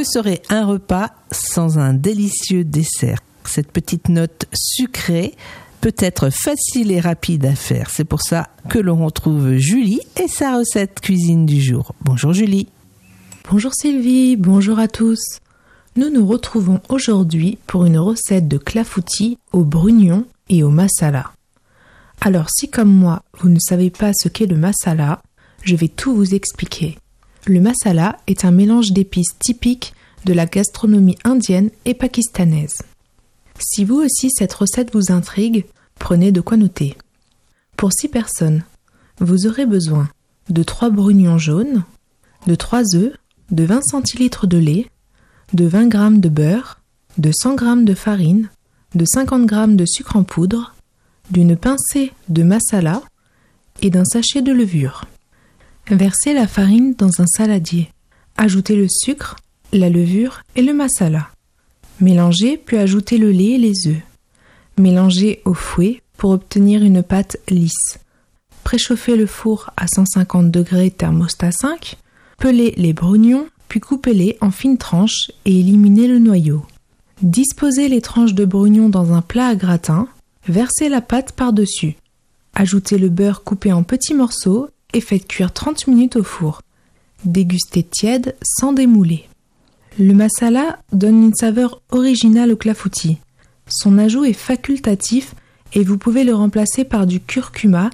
serait un repas sans un délicieux dessert? Cette petite note sucrée peut être facile et rapide à faire. C'est pour ça que l'on retrouve Julie et sa recette cuisine du jour. Bonjour Julie. Bonjour Sylvie, bonjour à tous. Nous nous retrouvons aujourd'hui pour une recette de clafoutis au brugnon et au masala. Alors si comme moi, vous ne savez pas ce qu'est le masala, je vais tout vous expliquer. Le masala est un mélange d'épices typique de la gastronomie indienne et pakistanaise. Si vous aussi cette recette vous intrigue, prenez de quoi noter. Pour 6 personnes, vous aurez besoin de 3 brugnons jaunes, de 3 œufs, de 20 centilitres de lait, de 20 g de beurre, de 100 g de farine, de 50 g de sucre en poudre, d'une pincée de masala et d'un sachet de levure. Versez la farine dans un saladier. Ajoutez le sucre, la levure et le masala. Mélangez puis ajoutez le lait et les œufs. Mélangez au fouet pour obtenir une pâte lisse. Préchauffez le four à 150 degrés thermostat 5. Pelez les brugnons puis coupez-les en fines tranches et éliminez le noyau. Disposez les tranches de brugnons dans un plat à gratin. Versez la pâte par-dessus. Ajoutez le beurre coupé en petits morceaux et faites cuire 30 minutes au four. Dégustez tiède sans démouler. Le masala donne une saveur originale au clafoutis. Son ajout est facultatif et vous pouvez le remplacer par du curcuma